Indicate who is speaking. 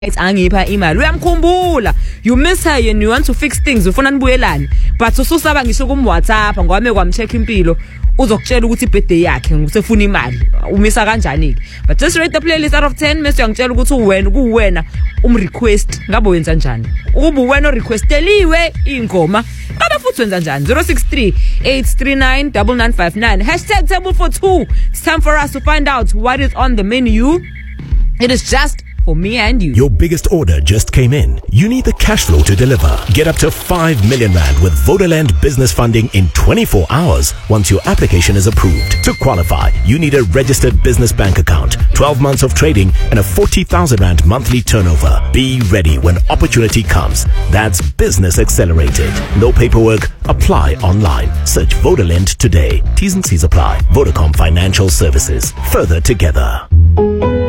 Speaker 1: angipha imali uyamkhumbula you miss her and you want to fix things ufuna nibuyelane but ususaba ngisho kum WhatsApp ngoba mekwamcheck impilo uzokutshela ukuthi ibirthday yakhe ngusefuna imali umisa kanjani ke but just rate the playlist out of 10 mase uyangitshela ukuthi uwena kuwena request ngabe wenza kanjani ukuba uwena requesteliwe ingoma ngabe futhi wenza kanjani 063 #table for 2 it's time for us to find out what is on the menu. It is just for me and you.
Speaker 2: Your biggest order just came in. You need the cash flow to deliver. Get up to 5 million rand with Vodaland business funding in 24 hours once your application is approved. To qualify, you need a registered business bank account, 12 months of trading and a 40,000 rand monthly turnover. Be ready when opportunity comes. That's Business Accelerated. No paperwork. Apply online. Search Vodaland today. T's and C's apply. Vodacom Financial Services. Further together.